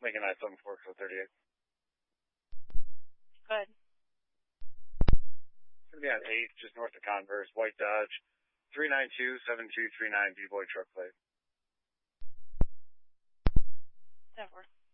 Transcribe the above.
Making 974 for 38. Good. It's going to be on 8, just north of Converse, white Dodge, 392-7239 B-Boy truck plate. That works.